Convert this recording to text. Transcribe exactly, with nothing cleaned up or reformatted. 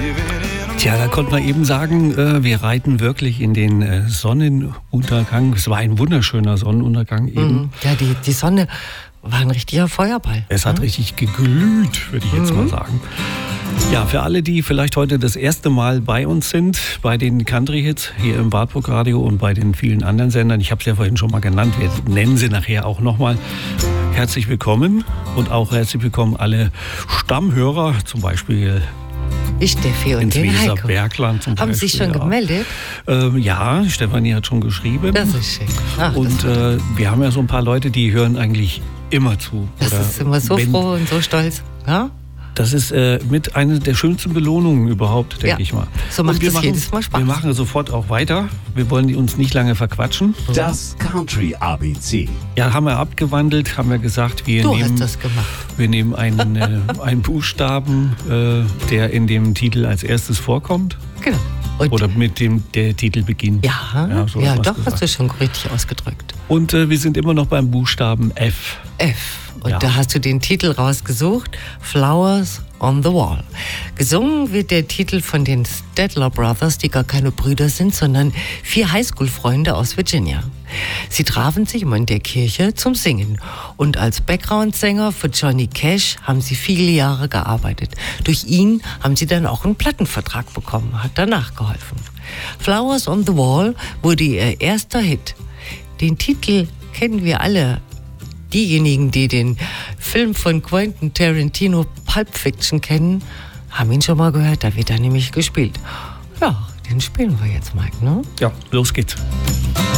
Tja, da konnte man eben sagen, äh, wir reiten wirklich in den äh, Sonnenuntergang. Es war ein wunderschöner Sonnenuntergang eben. Ja, die, die Sonne war ein richtiger Feuerball. Es hat hm? richtig richtig geglüht, würde ich jetzt mhm. mal sagen. Ja, für alle, die vielleicht heute das erste Mal bei uns sind, bei den Country-Hits hier im Wartburg Radio und bei den vielen anderen Sendern, ich habe es ja vorhin schon mal genannt, wir nennen sie nachher auch nochmal. Herzlich willkommen und auch herzlich willkommen alle Stammhörer, zum Beispiel die Steffi und den Heiko. Bergland zum Haben Beispiel, Sie sich schon ja. gemeldet? Ähm, ja, Stefanie hat schon geschrieben. Das ist schön. Ach, und äh, wir haben ja so ein paar Leute, die hören eigentlich immer zu. Das Oder ist immer so wenn, froh und so stolz. Ja? Das ist äh, mit einer der schönsten Belohnungen überhaupt, denke ja, ich mal. So macht es jedes Mal Spaß. Wir machen sofort auch weiter. Wir wollen uns nicht lange verquatschen. Das Country A B C. Ja, haben wir abgewandelt, haben wir gesagt, wir du nehmen, hast das gemacht. Wir nehmen einen, äh, einen Buchstaben, äh, der in dem Titel als erstes vorkommt. Genau. Und Oder mit dem der Titel beginnt. Ja, ja, so ja doch, gesagt. Hast du schon richtig ausgedrückt. Und äh, wir sind immer noch beim Buchstaben F. F. Und ja. da hast du den Titel rausgesucht, Flowers on the Wall. Gesungen wird der Titel von den Stadler Brothers, die gar keine Brüder sind, sondern vier Highschool-Freunde aus Virginia. Sie trafen sich immer in der Kirche zum Singen. Und als Background-Sänger für Johnny Cash haben sie viele Jahre gearbeitet. Durch ihn haben sie dann auch einen Plattenvertrag bekommen, hat danach geholfen. Flowers on the Wall wurde ihr erster Hit. Den Titel kennen wir alle. Diejenigen, die den Film von Quentin Tarantino Pulp Fiction kennen, haben ihn schon mal gehört, da wird er nämlich gespielt. Ja, den spielen wir jetzt mal, ne? Ja, los geht's.